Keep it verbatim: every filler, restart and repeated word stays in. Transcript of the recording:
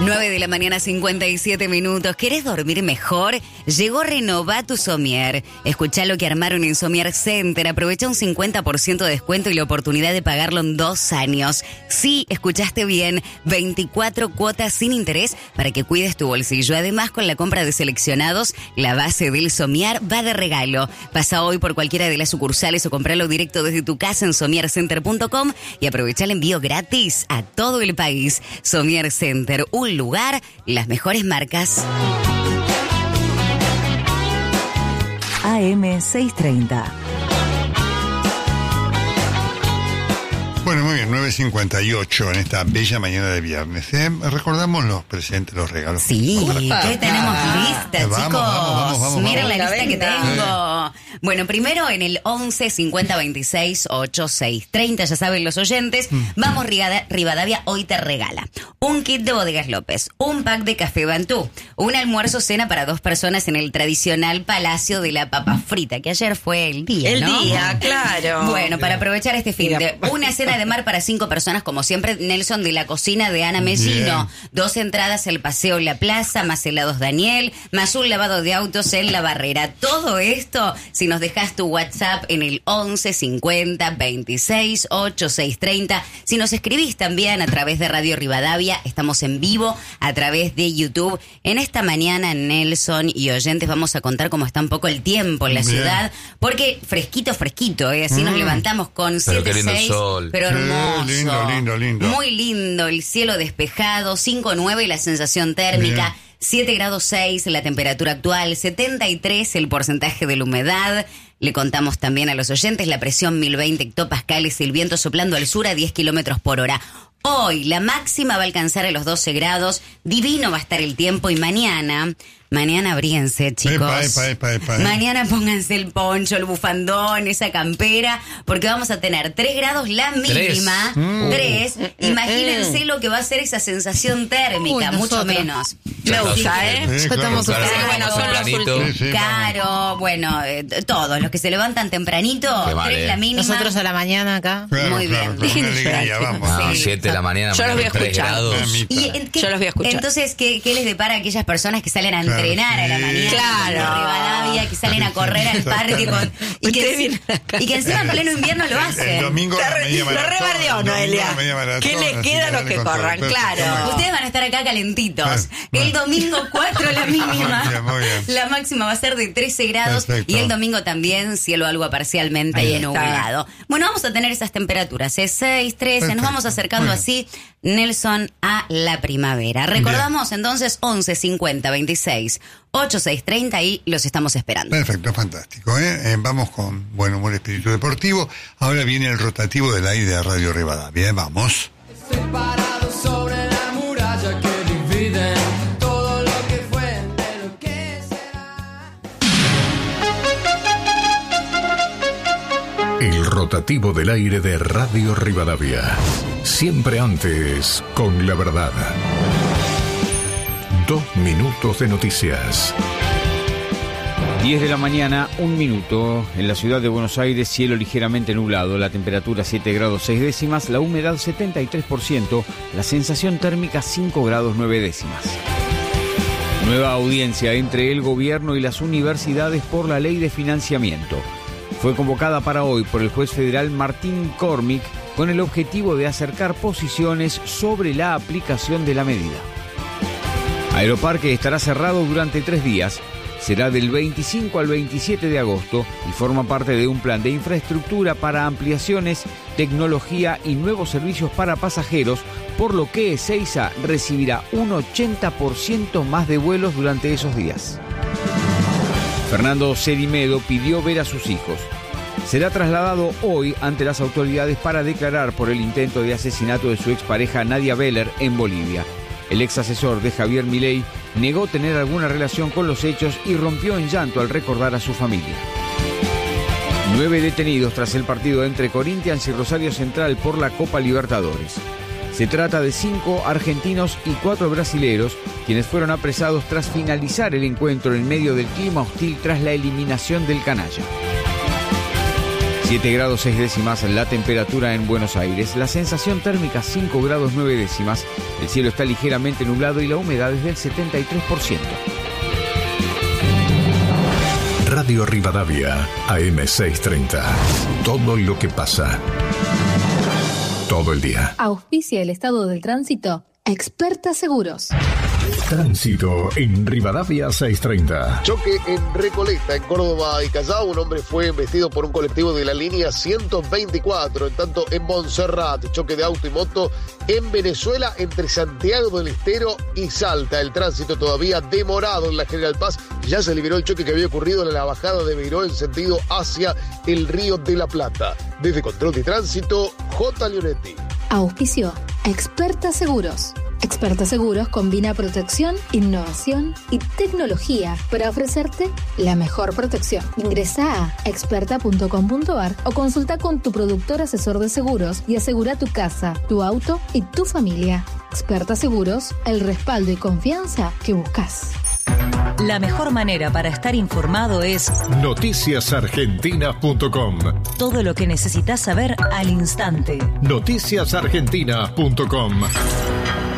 nueve de la mañana, cincuenta y siete minutos. ¿Querés dormir mejor? Llegó Renová tu Somier. Escuchá lo que armaron en Somier Center. Aprovecha un cincuenta por ciento de descuento y la oportunidad de pagarlo en dos años. Sí, escuchaste bien. veinticuatro cuotas sin interés para que cuides tu bolsillo. Además, con la compra de seleccionados, la base del Somier va de regalo. Pasa hoy por cualquiera de las sucursales o compralo directo desde tu casa en somier center punto com y aprovecha el envío gratis a todo el país. Somier Center, un lugar, las mejores marcas. A M seiscientos treinta. Bueno, muy bien, nueve cincuenta y ocho en esta bella mañana de viernes. ¿eh? Recordamos los presentes, los regalos. Sí, ¿qué tenemos lista, chicos? Vamos, vamos, vamos, vamos, Miren vamos. la lista que tengo. Bueno, primero en el once cincuenta veintiséis ochenta y seis treinta, ya saben los oyentes. Vamos, Rivada- Rivadavia hoy te regala un kit de Bodegas López, un pack de café Bantú, un almuerzo cena para dos personas en el tradicional Palacio de la Papa Frita, que ayer fue el día, El ¿no? día, claro. Bueno, para aprovechar este fin de una cena de mar para cinco personas, como siempre, Nelson, de la cocina de Ana Mellino. Bien. Dos entradas al Paseo La Plaza, más helados Daniel, más un lavado de autos en La Barrera. Todo esto, si nos dejas tu WhatsApp en el once cincuenta veintiséis ochenta y seis treinta. Si nos escribís también a través de Radio Rivadavia, estamos en vivo a través de YouTube. En esta mañana, Nelson y oyentes, vamos a contar cómo está un poco el tiempo en la Bien. ciudad, porque fresquito, fresquito, ¿eh? Así nos levantamos con Pero qué siete lindo el seis, sol. pero Sí, hermoso. lindo, lindo, lindo. Muy lindo, el cielo despejado, cinco nueve y la sensación térmica, Bien. siete grados seis la temperatura actual, setenta y tres el porcentaje de la humedad. Le contamos también a los oyentes la presión mil veinte hectopascales y el viento soplando al sur a diez kilómetros por hora. Hoy la máxima va a alcanzar a los doce grados, divino va a estar el tiempo y mañana, mañana abríense, chicos. Epa, epa, epa, epa, eh. Mañana pónganse el poncho, el bufandón, esa campera, porque vamos a tener tres grados la mínima, tres. Imagínense lo que va a ser esa sensación térmica, Uy, mucho nosotros. menos. Me gusta, ¿eh? Sí, Ya claro, estamos claro. sufriendo. Bueno, son los Tempranito. últimos. Sí, sí, Caro, bueno, eh, todos los que se levantan tempranito, Qué mal, tres eh. la mínima. Nosotros a la mañana acá. Claro, Muy claro, bien. con Dejen una de llorar, alegría, chicos. vamos. No, Sí. siete de la mañana, Yo los voy a tres escuchar. grados. Mamita. Y, en- ¿qué- Yo los voy a escuchar. Entonces, ¿qué, qué les depara a aquellas personas que salen a Claro, entrenar a la sí. mañana? Claro. En Rivadavia, que salen a correr al parque con, y, que, Ustedes vienen acá. y que encima en pleno invierno lo El hacen. domingo la media Lo maratón. rebardeó, el domingo Noelia. la media maratón, ¿Qué les así queda a los dale que con todo. corran? Perfecto, Claro. muy bien. Ustedes van a estar acá calentitos. Ah, El bueno. domingo cuatro la mínima. Muy bien, muy bien. La máxima va a ser de trece grados. Perfecto. Y el domingo también cielo algo parcialmente Ahí y está. nublado. Bueno, vamos a tener esas temperaturas. Es seis, trece. Nos Perfecto. vamos acercando Muy así, Nelson, a la primavera. Recordamos entonces once cincuenta veintiséis ochenta y seis treinta y los estamos esperando. Perfecto, fantástico. ¿eh? Eh, vamos con buen humor espíritu deportivo. Ahora viene el rotativo del aire de Radio Rivadavia. ¿eh? Vamos. Separado sobre la muralla que divide todo lo que fue de lo que será. El rotativo del aire de Radio Rivadavia. Siempre antes, con la verdad. Dos minutos de noticias. diez de la mañana, un minuto. En la ciudad de Buenos Aires, cielo ligeramente nublado, la temperatura siete grados seis décimas, la humedad setenta y tres por ciento, la sensación térmica cinco grados nueve décimas. Nueva audiencia entre el gobierno y las universidades por la ley de financiamiento. Fue convocada para hoy por el juez federal Martín Cormick con el objetivo de acercar posiciones sobre la aplicación de la medida. Aeroparque estará cerrado durante tres días. Será del veinticinco al veintisiete de agosto y forma parte de un plan de infraestructura para ampliaciones, tecnología y nuevos servicios para pasajeros, por lo que Ezeiza recibirá un ochenta por ciento más de vuelos durante esos días. Fernando Cerimedo pidió ver a sus hijos. Será trasladado hoy ante las autoridades para declarar por el intento de asesinato de su expareja Nadia Beller en Bolivia. El ex asesor de Javier Milei negó tener alguna relación con los hechos y rompió en llanto al recordar a su familia. Nueve detenidos tras el partido entre Corinthians y Rosario Central por la Copa Libertadores. Se trata de cinco argentinos y cuatro brasileros, quienes fueron apresados tras finalizar el encuentro en medio del clima hostil tras la eliminación del canalla. siete grados seis décimas la temperatura en Buenos Aires. La sensación térmica cinco grados nueve décimas. El cielo está ligeramente nublado y la humedad es del setenta y tres por ciento. Radio Rivadavia, A M seiscientos treinta. Todo lo que pasa. Todo el día. Auspicia el estado del tránsito. Experta Seguros. Tránsito en Rivadavia seiscientos treinta. Choque en Recoleta, en Córdoba y Callao. Un hombre fue embestido por un colectivo de la línea ciento veinticuatro. En tanto, en Montserrat, choque de auto y moto. En Venezuela, entre Santiago del Estero y Salta. El tránsito todavía demorado en la General Paz. Ya se liberó el choque que había ocurrido en la bajada de Beiró en sentido hacia el Río de la Plata. Desde Control de Tránsito, J. Leonetti. Auspicio Experta Seguros. Experta Seguros combina protección, innovación y tecnología para ofrecerte la mejor protección. Ingresa a experta punto com punto a r o consulta con tu productor asesor de seguros y asegura tu casa, tu auto y tu familia. Experta Seguros, el respaldo y confianza que buscas. La mejor manera para estar informado es noticias argentinas punto com. todo lo que necesitas saber al instante. noticias argentinas punto com.